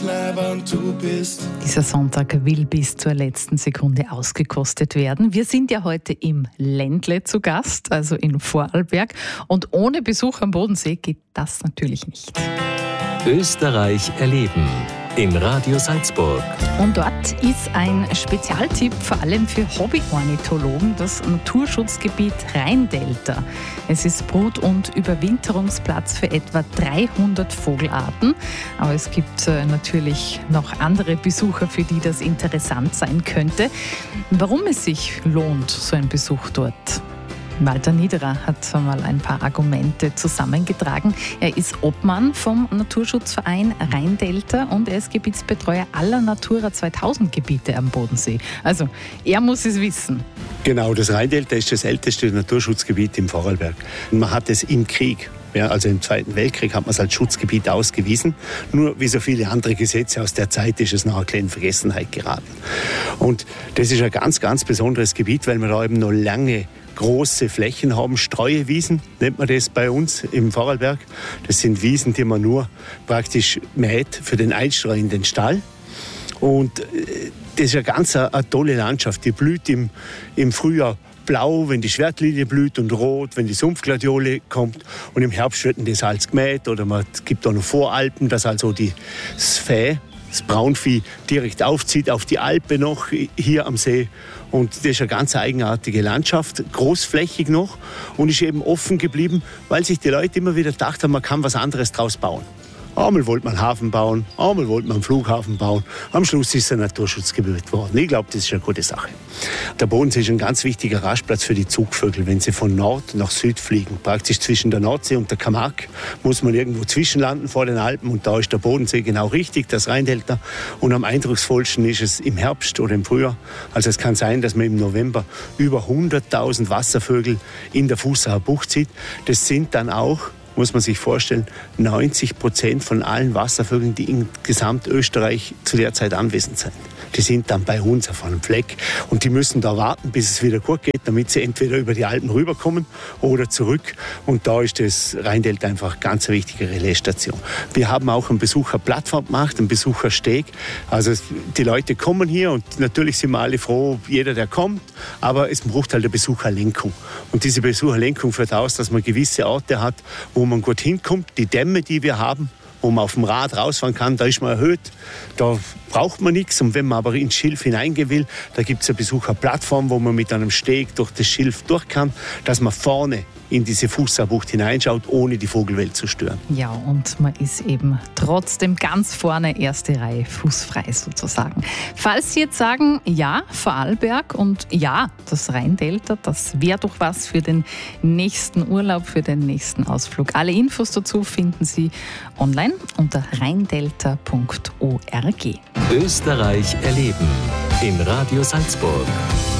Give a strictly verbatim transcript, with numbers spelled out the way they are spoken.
Leben und du bist. Dieser Sonntag will bis zur letzten Sekunde ausgekostet werden. Wir sind ja heute im Ländle zu Gast, also in Vorarlberg. Und ohne Besuch am Bodensee geht das natürlich nicht. Österreich erleben in Radio Salzburg. Und dort ist ein Spezialtipp vor allem für Hobbyornithologen, das Naturschutzgebiet Rheindelta. Es ist Brut- und Überwinterungsplatz für etwa dreihundert Vogelarten. Aber es gibt äh, natürlich noch andere Besucher, für die das interessant sein könnte. Warum es sich lohnt, so ein Besuch dort? Walter Niederer hat mal ein paar Argumente zusammengetragen. Er ist Obmann vom Naturschutzverein Rheindelta und er ist Gebietsbetreuer aller Natura zweitausend Gebiete am Bodensee. Also, er muss es wissen. Genau, das Rheindelta ist das älteste Naturschutzgebiet im Vorarlberg. Man hat es im Krieg, ja, also im Zweiten Weltkrieg, hat man es als Schutzgebiet ausgewiesen. Nur wie so viele andere Gesetze aus der Zeit ist es nachher in Vergessenheit geraten. Und das ist ein ganz, ganz besonderes Gebiet, weil wir da eben noch lange große Flächen haben, Streuewiesen nennt man das bei uns im Vorarlberg. Das sind Wiesen, die man nur praktisch mäht für den Einstreu in den Stall. Und das ist eine ganz eine, eine tolle Landschaft. Die blüht im, im Frühjahr blau, wenn die Schwertlilie blüht, und rot, wenn die Sumpfgladiole kommt. Und im Herbst wird das Salz gemäht oder man gibt auch noch Voralpen, dass also die, das Vieh, das Braunvieh direkt aufzieht auf die Alpe noch hier am See. Und das ist eine ganz eigenartige Landschaft, großflächig noch und ist eben offen geblieben, weil sich die Leute immer wieder gedacht haben, man kann was anderes draus bauen. Einmal wollte man einen Hafen bauen, einmal wollte man einen Flughafen bauen. Am Schluss ist es ein Naturschutzgebiet geworden. Ich glaube, das ist eine gute Sache. Der Bodensee ist ein ganz wichtiger Rastplatz für die Zugvögel. Wenn sie von Nord nach Süd fliegen, praktisch zwischen der Nordsee und der Camargue, muss man irgendwo zwischenlanden vor den Alpen. Und da ist der Bodensee genau richtig, das Rheindelta. Und am eindrucksvollsten ist es im Herbst oder im Frühjahr. Also es kann sein, dass man im November über hunderttausend Wasservögel in der Fußaer Bucht sieht. Das sind dann auch, muss man sich vorstellen, neunzig Prozent von allen Wasservögeln, die in Gesamtösterreich zu der Zeit anwesend sind. Die sind dann bei uns auf einem Fleck und die müssen da warten, bis es wieder gut geht, damit sie entweder über die Alpen rüberkommen oder zurück. Und da ist das Rheindelta einfach ganz eine wichtige Relaisstation. Wir haben auch eine Besucherplattform gemacht, einen Besuchersteg. Also die Leute kommen hier und natürlich sind wir alle froh, jeder, der kommt, aber es braucht halt eine Besucherlenkung. Und diese Besucherlenkung führt aus, dass man gewisse Orte hat, wo man gut hinkommt. Die Dämme, die wir haben, wo man auf dem Rad rausfahren kann, da ist man erhöht. Da braucht man nichts. Und wenn man aber ins Schilf hineingehen will, da gibt es eine Besucherplattform, wo man mit einem Steg durch das Schilf durch kann, dass man vorne in diese Fußaer Bucht hineinschaut, ohne die Vogelwelt zu stören. Ja, und man ist eben trotzdem ganz vorne, erste Reihe, fußfrei sozusagen. Falls Sie jetzt sagen, ja, Vorarlberg und ja, das Rheindelta, das wäre doch was für den nächsten Urlaub, für den nächsten Ausflug. Alle Infos dazu finden Sie online unter rheindelta punkt org. Österreich erleben in Radio Salzburg.